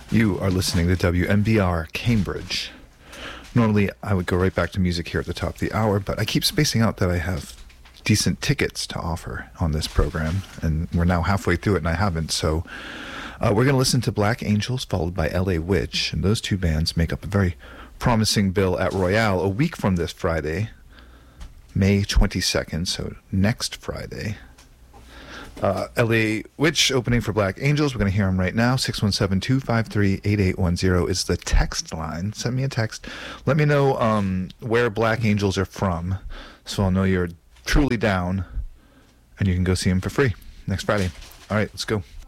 You are listening to WMBR Cambridge. Normally, I would go right back to music here at the top of the hour, but I keep spacing out that I have decent tickets to offer on this program, and we're now halfway through it, and I haven't, so we're going to listen to Black Angels, followed by L.A. Witch, and those two bands make up a very promising bill at Royale a week from this Friday, May 22nd, so next Friday. L.A. Witch opening for Black Angels. We're going to hear them right now. 617-253-8810 is the text line. Send me a text. Let me know where Black Angels are from, so I'll know you're truly down, and you can go see them for free next Friday. All right, let's go.